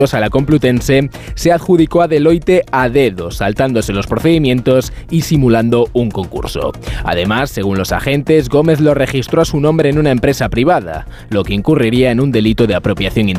a la Complutense, se adjudicó a Deloitte a dedo, saltándose los procedimientos y simulando un concurso. Además, según los agentes, Gómez lo registró a su nombre en una empresa privada, lo que incurriría en un delito de apropiación intelectual.